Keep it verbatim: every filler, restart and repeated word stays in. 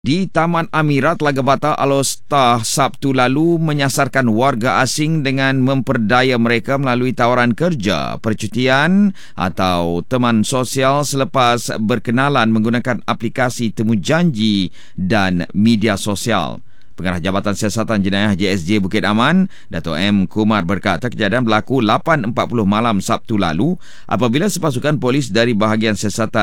Di Taman Amirat, Telaga Batak, Alor-Star Sabtu lalu menyasarkan warga asing dengan memperdaya mereka melalui tawaran kerja, percutian atau teman sosial selepas berkenalan menggunakan aplikasi temu janji dan media sosial. Pengarah Jabatan Siasatan Jenayah J S J Bukit Aman, Dato' M. Kumar berkata kejadian berlaku lapan empat puluh malam Sabtu lalu apabila sepasukan polis dari bahagian siasatan